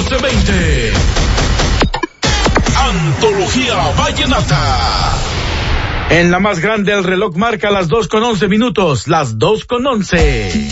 1420. Antología Vallenata. En la más grande el reloj marca las 2:11 minutos, las 2:11.